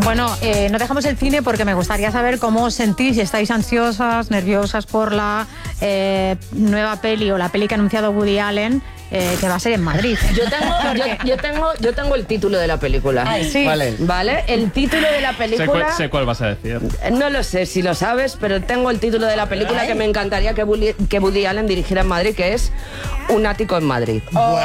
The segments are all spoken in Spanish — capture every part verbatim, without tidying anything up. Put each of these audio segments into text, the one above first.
Bueno, eh, no dejamos el cine porque me gustaría saber cómo os sentís, si estáis ansiosas, nerviosas por la eh, nueva peli o la peli que ha anunciado Woody Allen, eh, que va a ser en Madrid. Yo tengo, yo, yo tengo, yo tengo el título de la película. Ay, sí. Vale. ¿Vale? El título de la Sé película... cuál, sé cuál vas a decir. No lo sé si lo sabes, pero tengo el título de la película que me encantaría que Woody, que Woody Allen dirigiera en Madrid, que es Un ático en Madrid. Oh.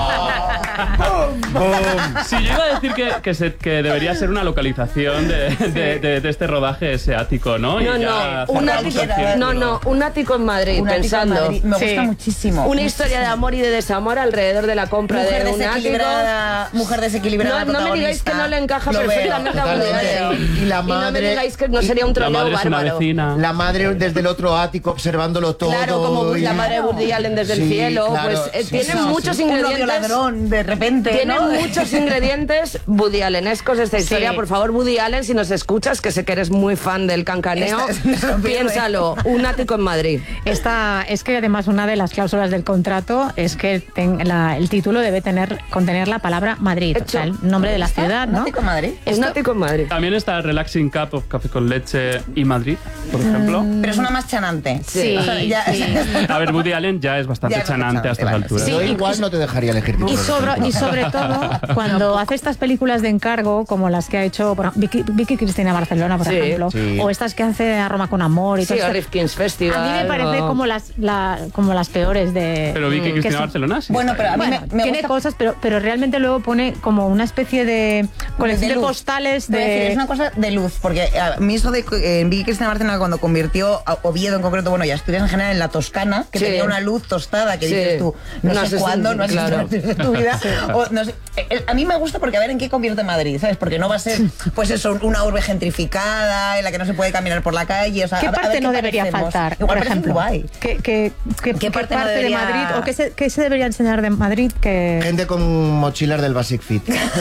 Sí, yo iba a decir que, que, se, que debería ser una localización de, de, de, de este rodaje, ese ático, ¿no? No, Y ya no, hacer un una ático, asociación. no, no, un ático en Madrid, Un ático en pensando. Madrid. Me gusta Sí. muchísimo. Una historia de amor y de desamor alrededor de la compra Mujer de un ático. desequilibrada, mujer desequilibrada. No, no me digáis que no le encaja Lo veo, perfectamente a Woody totalmente. Allen. Y la no me madre- digáis que no sería un La troleo madre es una bárbaro. vecina. La madre desde el otro ático observándolo todo. Claro, como y- la madre de Woody Allen desde el Sí, cielo, claro, pues eh, sí, tiene sí, muchos sí. Un novio ingredientes. ladrón, de repente, Tiene ¿no? muchos ingredientes Woody Allenescos esta historia. Sí. Por favor, Woody Allen, si nos escuchas, que sé que eres muy fan del cancaneo, Esta- no se lo pierde. piénsalo. Un ático en Madrid. Esta, es que además una de las cláusulas del contrato es que ten- la- el título debe tener contener la palabra Madrid, o sea, el nombre de la ciudad, ¿Un ¿no? ático en Madrid? Es un ático en Madrid. También está Relaxing Cup of Café con Leche y Madrid, por ejemplo. Pero es una más chanante. Sí, O sea, ya- sí. A ver, Woody Allen ya es bastante Ya es bastante chanante a estas chanante, alturas. Sí. Yo y- igual no te dejaría elegir título. Y sobre, y sobre todo, cuando hace estas películas de encargo, como las que ha hecho por ejemplo, Vicky, Vicky Cristina Barcelona, por Sí, ejemplo, sí. o estas que hace a Roma con amor y Sí, todo o esto, Rifkin's Festival. a mí me parece o- como las la, como las peores de... Pero Vicky que Cristina son- Barcelona sí. Bueno, está pero a bien. mí Bueno, me, me tiene gusta- cosas, pero, pero realmente luego pone como una especie de colección de, luz. postales Voy a decir, de... es una cosa de luz, porque a mí eso de eh, en Vicky Cristina Barcelona, cuando convirtió a Oviedo en concreto, bueno, y Asturias en general, en la Toscana, que Sí. tenía una luz tostada, que Sí. dices tú, no, No sé sé si- cuándo, no sé claro. si de tu vida, o no sé. Eh, A mí me gusta porque a ver en qué convierte Madrid, ¿sabes? Porque no va a ser, pues eso, una urbe gentrificada, en la que no se puede caminar por la calle, o sea, ¿Qué a- a ver parte qué no debería parecemos. faltar, Igual por parece ejemplo? guay. ¿Qué, qué, qué, qué parte parte no debería- de Madrid? ¿O qué se, qué se debería enseñar de Madrid? Que... Gente con mochilas del Basic Fit.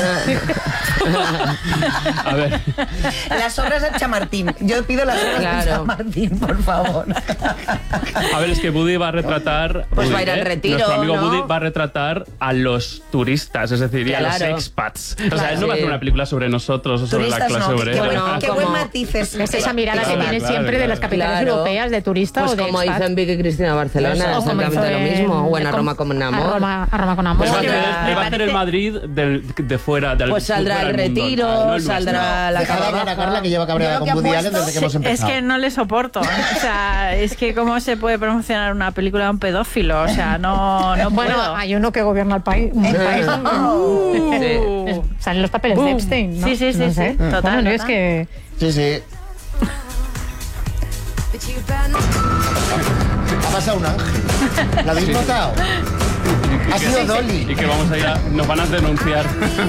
A ver, Las obras de Chamartín. Yo pido las obras Claro. de Chamartín, por favor. a ver, es que Woody va a retratar. Pues Woody, va a ir al ¿eh? retiro, Nuestro amigo ¿no? Woody va a retratar a los turistas, es decir, y a los Claro. expats. O sea, Claro, él no va a hacer sí. una película sobre nosotros o sobre Turistas la clase no, obrera. qué, buen, Bueno, qué como- buen matiz es. Es esa mirada Claro, que tiene claro, siempre de claro. las capitales Claro. europeas de turista Pues o de como expat. hizo en Vicky Cristina Barcelona, O como exactamente hizo lo en- mismo. O en A com- Roma con A amor. Roma, a Roma con amor. Pues va a Es que hacer, me- él va a me hacer el parece- Madrid del- de fuera del Pues saldrá fuera el del mundo, retiro, no el nuestro. saldrá la Deja de hablar a cava Carla, que lleva cabreada Yo lo con que Woody apuesto- Allen desde que hemos Es empezado. que no le soporto. O sea, es que cómo se puede promocionar una película de un pedófilo. O sea, no, no Bueno, puedo. hay uno que gobierna el país. Un país Uh. Salen los papeles de Boom. Epstein, ¿no? Sí, sí, sí, No sí. sé. Total, Bueno, no, es total. que... Sí, sí. Ha pasado un ángel. ¿Lo habéis notado? Ha sido Dolly. Y que vamos a ir a, nos van a denunciar.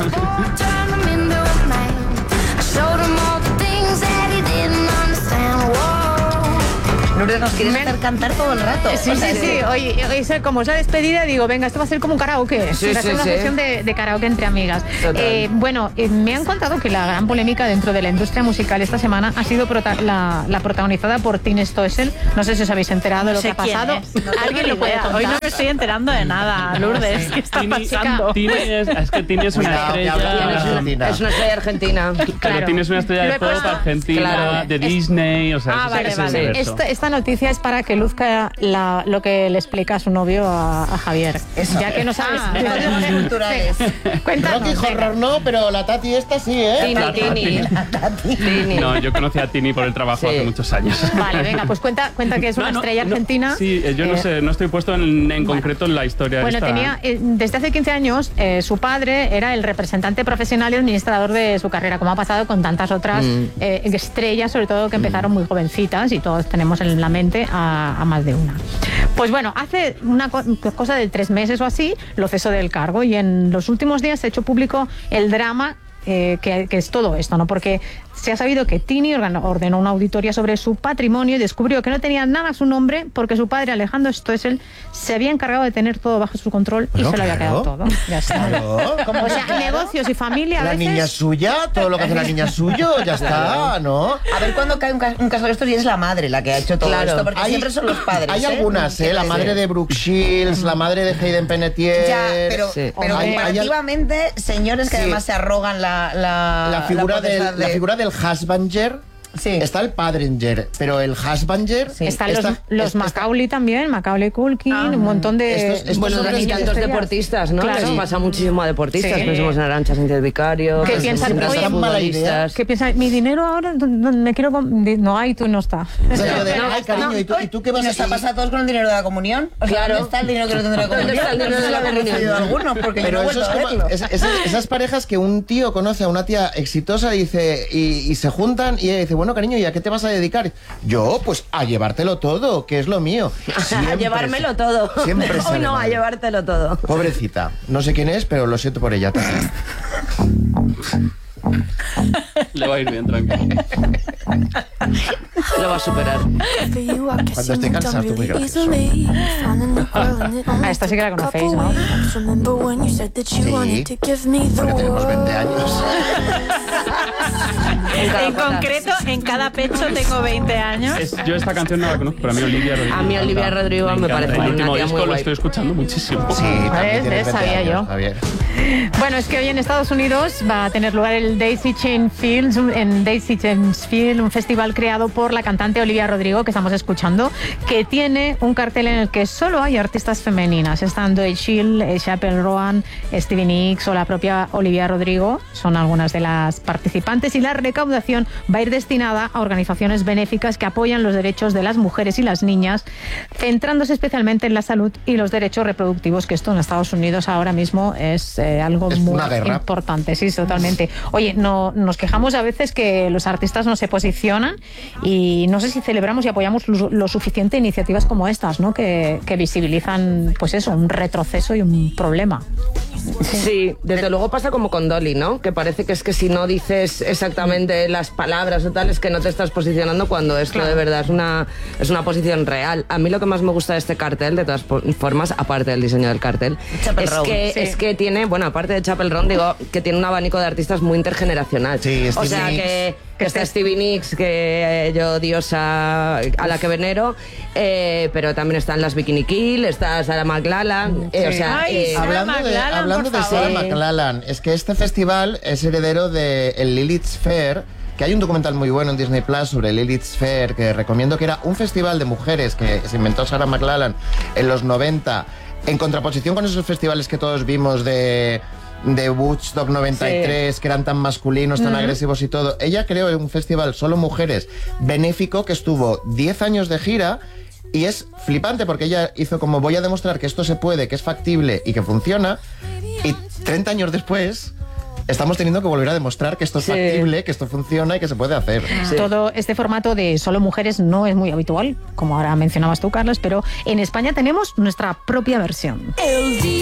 Lourdes, nos quieres hacer cantar todo el rato. Sí, O sea, sí, sí. Hoy, hoy es como es la despedida, digo, venga, esto va a ser como un karaoke. Sí, va a ser sí, una sí. sesión de, de karaoke entre amigas. Total. Eh, bueno, eh, me han contado que la gran polémica dentro de la industria musical esta semana ha sido prota- la, la protagonizada por Tini Stoessel. No sé si os habéis enterado de lo sé que ha quién pasado. es. No tengo ¿Alguien ni lo puede idea. contar? Hoy no me estoy enterando de nada, Lourdes. ¿Qué está Tini- pasando? Tini es, es que Tini es una Cuidado, que habla estrella. de Argentina. Es una estrella argentina. Pero Claro. Tini es una estrella Lo de he pop puesto- argentina, Claro. de Disney, o sea, Ah, ese- vale, ese vale. universo. Esta, esta noticia es para que luzca la- lo que le explica a su novio a, a Javier. Eso. Ya que no sabes. Ah, códigos culturales. Cuéntanos. Rocky venga. Horror no, pero la Tati esta sí, ¿eh? Tini, Tini. Tini. No, yo conocí a Tini por el trabajo Sí. hace muchos años. Vale, venga, pues cuenta, cuenta que es una No, no, estrella no, argentina. sí, eh, yo no Eh, sé, no estoy puesto en, en concreto en la historia Bueno, esta. tenía, eh, desde hace quince años, eh, su padre era el representante profesional y administrador de su carrera, como ha pasado con tantas otras eh, estrellas, sobre todo que empezaron muy jovencitas, y todos tenemos en la mente a, a más de una. Pues bueno, hace una co- cosa de tres meses o así, lo cesó del cargo, y en los últimos días se ha hecho público el drama eh, que, que es todo esto, ¿no? Porque se ha sabido que Tini organó- ordenó una auditoría sobre su patrimonio y descubrió que no tenía nada a su nombre porque su padre, Alejandro Stoessel, se había encargado de tener todo bajo su control y Bueno, se lo había claro. quedado todo. Ya está. Claro. O sea, negocios y familia a La veces... niña es suya, todo lo que hace la niña es suyo, ya está, ¿no? A ver cuándo cae un, ca- un caso de estos y es la madre la que ha hecho todo Claro. esto, porque Hay- siempre son los padres. Hay ¿eh? algunas, ¿eh? La madre de Brooke Shields, la madre de Hayden Panettiere. Ya, pero, Sí. pero Hay- hay- comparativamente, señores que Sí. además se arrogan la, la, La figura, potestad del, la figura del del husbanger. Sí. Está el padringer, pero el husbanger... Sí. Están está- los, los está- Macaulay también, Macaulay Culkin, Ah. un montón de... Estos- estos Bueno, hombres y que tantos estrellas. deportistas, ¿no? Claro. Les pasa muchísimo a deportistas. Sí. Pensemos en Arantxa Sánchez Vicario. ¿Qué pensemos piensan? en Oye, tantos mala idea. futbolistas. ¿Qué piensas? Mi dinero ahora, me quiero... com- No hay, tú no está. O sea, yo de, No, ay, cariño, no, ¿y tú, ¿y tú qué ¿Y vas nos a está hacer? pasando a todos con el dinero de la comunión? O sea, Claro. ¿dónde está el dinero que no tendrá ¿Dónde comunión? está el dinero de la No sé si lo comunión? han recibido algunos, porque yo Pero no he eso es vuelto a como verlo. es- es- esas parejas que un tío conoce a una tía exitosa y dice y, y se juntan y ella dice, bueno, cariño, ¿y a qué te vas a dedicar? Yo, pues a llevártelo todo, que es lo mío. A Siempre llevármelo se- todo. Siempre Hoy sale no, a mal. llevártelo todo. Pobrecita. No sé quién es, pero lo siento por ella también. Le va a ir bien, tranquilo. Lo va a superar. Cuando esté cansado, tú muy gracioso. Ah, esta sí que la conocéis, ¿no? Sí, porque tenemos veinte años. En cada En pata. concreto, en cada pecho tengo veinte años. Es- yo esta canción no la conozco, pero a mí Olivia Rodrigo. A mí me Olivia encanta. Rodrigo me encanta. parece El una último tía disco muy lo guay. estoy escuchando muchísimo. Sí, también ¿Ves? tienes ¿Ves? veinte Sabía años, yo. Javier. Bueno, es que hoy en Estados Unidos va a tener lugar el Daisy Chain Fields, un- en Daisy Chains Field, un festival creado por la cantante Olivia Rodrigo, que estamos escuchando, que tiene un cartel en el que solo hay artistas femeninas. Están Doyle Shield, eh, Chappell Roan, Stevie Nicks o la propia Olivia Rodrigo. Son algunas de las participantes y la recaudación va a ir destinada a organizaciones benéficas que apoyan los derechos de las mujeres y las niñas, centrándose especialmente en la salud y los derechos reproductivos, que esto en Estados Unidos ahora mismo es eh, algo Es muy una guerra. importante. Sí, totalmente. Oye, no, nos quejamos a veces que los artistas no se posicionan y no sé si celebramos y apoyamos lo, lo suficiente iniciativas como estas, ¿no? Que, que visibilizan, pues eso, un retroceso y un problema. Sí, desde luego pasa como con Dolly, ¿no? Que parece que es que si no dices exactamente las palabras o tal, es que no te estás posicionando cuando esto Claro. de verdad es una, es una posición real. A mí lo que más me gusta de este cartel, de todas po- formas, aparte del diseño del cartel, Chapel es Roan, que, sí. es que tiene, bueno, aparte de Chapel Roan, digo, que tiene un abanico de artistas muy intergeneracional. Sí, o Stevie sea, Nicks. que, que está Stevie Nicks, que eh, yo diosa a la que venero, eh, pero también están las Bikini Kill, está Sarah McLachlan, eh, o Sí. sea... Ay, eh, Sarah Hablando de, McLachlan, hablando por de Sarah favor. McLachlan, es que este festival es heredero del el Lilith's Fair, que hay un documental muy bueno en Disney Plus sobre Lilith's Fair, que recomiendo, que era un festival de mujeres que se inventó Sarah McLachlan en los noventa, en contraposición con esos festivales que todos vimos de... de Woodstock noventa y tres, que eran tan masculinos, tan agresivos y todo. Ella creó un festival solo mujeres benéfico que estuvo diez años de gira y es flipante porque ella hizo como voy a demostrar que esto se puede, que es factible y que funciona, y treinta años después estamos teniendo que volver a demostrar que esto es Sí. factible, que esto funciona y que se puede hacer. Sí. Todo este formato de solo mujeres no es muy habitual, como ahora mencionabas tú, Carlos, pero en España tenemos nuestra propia versión. El día